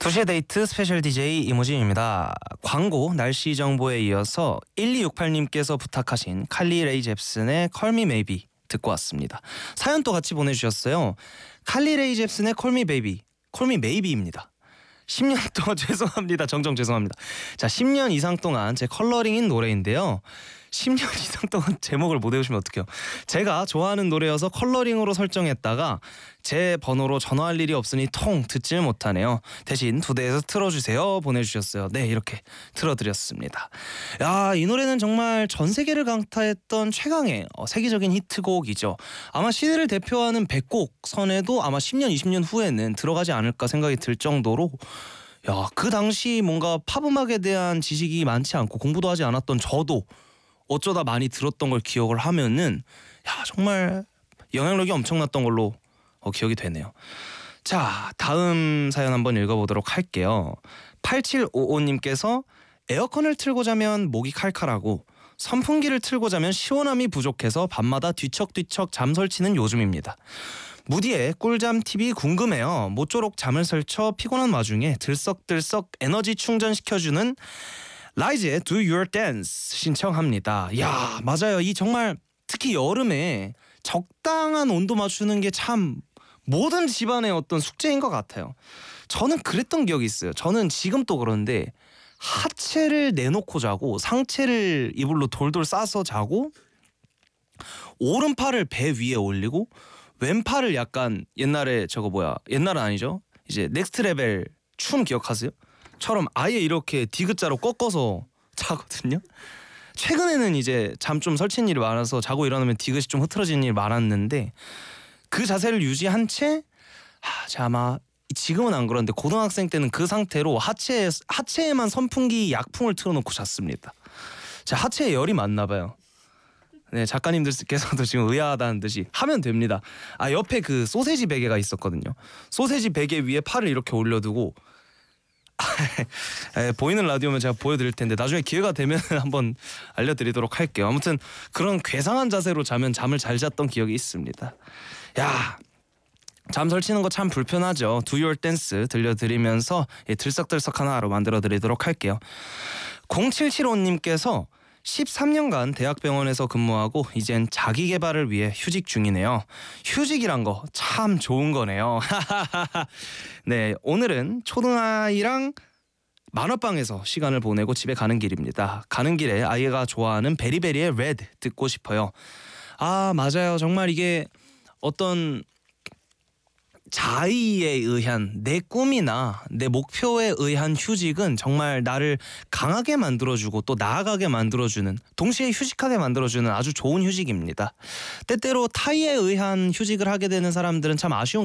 2시의 데이트 스페셜 DJ 이무진입니다. 광고 날씨 정보에 이어서 1268님께서 부탁하신 칼리 레이 잽슨의 Call Me Maybe 듣고 왔습니다. 사연 또 같이 보내주셨어요. 칼리 레이 잽슨의 Call Me Baby, Call Me Maybe입니다. 10년 동안 죄송합니다. 정정 죄송합니다. 자, 10년 이상 동안 제 컬러링인 노래인데요. 10년 이상 동안 제목을 못 외우시면 어떡해요. 제가 좋아하는 노래여서 컬러링으로 설정했다가 제 번호로 전화할 일이 없으니 통 듣질 못하네요. 대신 2대에서 틀어주세요 보내주셨어요. 네, 이렇게 틀어드렸습니다. 야, 이 노래는 정말 전 세계를 강타했던 최강의 세계적인 히트곡이죠. 아마 시대를 대표하는 100곡 선에도 아마 10년 20년 후에는 들어가지 않을까 생각이 들 정도로, 야, 그 당시 뭔가 팝음악에 대한 지식이 많지 않고 공부도 하지 않았던 저도 어쩌다 많이 들었던 걸 기억을 하면은, 야, 정말 영향력이 엄청났던 걸로 기억이 되네요. 자, 다음 사연 한번 읽어보도록 할게요. 8755님께서 에어컨을 틀고 자면 목이 칼칼하고 선풍기를 틀고 자면 시원함이 부족해서 밤마다 뒤척뒤척 잠 설치는 요즘입니다. 무디의 꿀잠 팁이 궁금해요. 모쪼록 잠을 설쳐 피곤한 와중에 들썩들썩 에너지 충전시켜주는 라이즈의 Do Your Dance 신청합니다. 야, 맞아요. 이 정말 특히 여름에 적당한 온도 맞추는 게 참 모든 집안의 어떤 숙제인 것 같아요. 저는 그랬던 기억이 있어요. 저는 지금 또 그런데 하체를 내놓고 자고 상체를 이불로 돌돌 싸서 자고 오른팔을 배 위에 올리고 왼팔을 약간 옛날에 옛날은 아니죠. 이제 넥스트 레벨 춤 기억하세요? 처럼 아예 이렇게 디귿자로 꺾어서 자거든요. 최근에는 이제 잠 좀 설치는 일이 많아서 자고 일어나면 디귿이 좀 흐트러지는 일이 많았는데, 그 자세를 유지한 채 제가 아마 지금은 안 그런데 고등학생 때는 그 상태로 하체에만 선풍기 약풍을 틀어놓고 잤습니다. 자, 하체에 열이 많나 봐요. 네, 작가님들께서도 지금 의아하다는 듯이 하면 됩니다. 아, 옆에 그 소세지 베개가 있었거든요. 소세지 베개 위에 팔을 이렇게 올려두고 보이는 라디오면 제가 보여드릴 텐데 나중에 기회가 되면 한번 알려드리도록 할게요. 아무튼 그런 괴상한 자세로 자면 잠을 잘 잤던 기억이 있습니다. 야, 잠 설치는 거 참 불편하죠. Do Your Dance 들려드리면서 들썩들썩한 하루 만들어드리도록 할게요. 0775님께서 13년간 대학병원에서 근무하고 이젠 자기개발을 위해 휴직 중이네요. 휴직이란 거 참 좋은 거네요. 네, 오늘은 초등아이랑 만화방에서 시간을 보내고 집에 가는 길입니다. 가는 길에 아이가 좋아하는 베리베리의 레드 듣고 싶어요. 아, 맞아요. 정말 이게 어떤 자의에 의한 내 꿈이나 내 목표에 의한 휴직은 정말 나를 강하게 만들어주고 또 나아가게 만들어주는, 동시에 휴식하게 만들어주는 아주 좋은 휴직입니다. 때때로 타의에 의한 휴직을 하게 되는 사람들은 참 아쉬운